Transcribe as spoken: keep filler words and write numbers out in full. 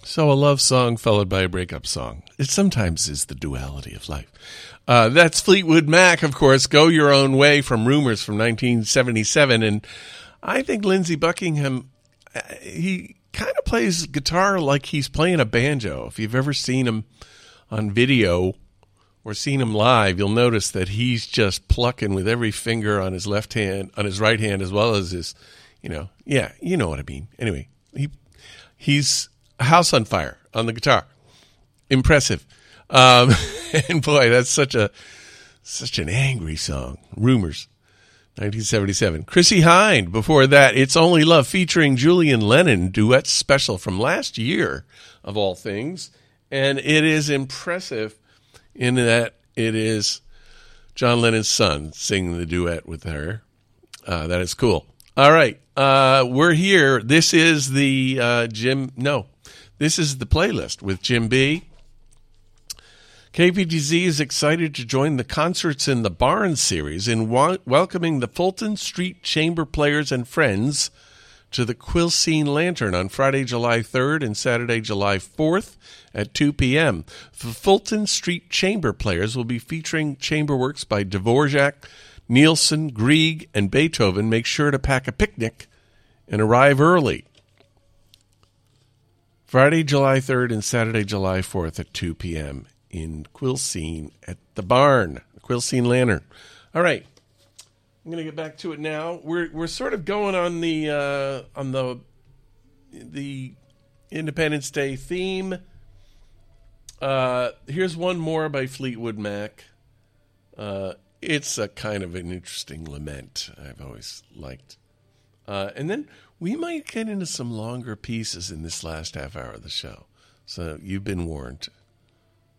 So a love song followed by a breakup song. It sometimes is the duality of life. Uh, that's Fleetwood Mac, of course, Go Your Own Way from Rumors from nineteen seventy-seven. And I think Lindsey Buckingham, he kind of plays guitar like he's playing a banjo. If you've ever seen him on video or seen him live, you'll notice that he's just plucking with every finger on his left hand, on his right hand, as well as his, you know, yeah, you know what I mean. Anyway, he he's a house on fire on the guitar. Impressive. Um, and boy, that's such a such an angry song. Rumors, nineteen seventy-seven. Chrissie Hynde. Before that, It's Only Love featuring Julian Lennon, duet special from last year, of all things. And it is impressive in that it is John Lennon's son singing the duet with her. Uh, that is cool. All right, uh, we're here. This is the uh, Jim. No, this is the playlist with Jim B. K P T Z is excited to join the Concerts in the Barn series in wa- welcoming the Fulton Street Chamber Players and Friends to the Quilcene Lantern on Friday, July third and Saturday, July fourth at two p.m. The Fulton Street Chamber Players will be featuring chamber works by Dvorak, Nielsen, Grieg, and Beethoven. Make sure to pack a picnic and arrive early. Friday, July third and Saturday, July fourth at two p.m. in Quilcene at the Barn, the Quilcene Lantern. All right, I'm going to get back to it now. We're we're sort of going on the uh, on the the Independence Day theme. Uh, here's one more by Fleetwood Mac. Uh, it's a kind of an interesting lament I've always liked. Uh, and then we might get into some longer pieces in this last half hour of the show. So you've been warned.